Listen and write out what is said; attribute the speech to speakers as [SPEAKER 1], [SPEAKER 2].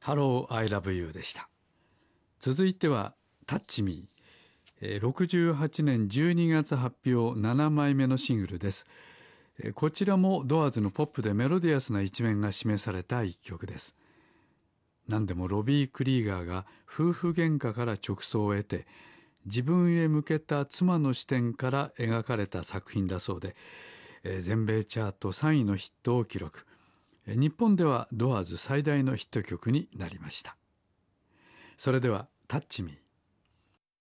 [SPEAKER 1] ハロー I love you でした。続いてはタッチミー、68年12月発表7枚目のシングルです。こちらもドアーズのポップでメロディアスな一面が示された一曲です。何でもロビー・クリーガーが夫婦喧嘩から直想を得て自分へ向けた妻の視点から描かれた作品だそうで、全米チャート3位のヒットを記録。日本ではドアーズ最大のヒット曲になりました。それではタッチミー。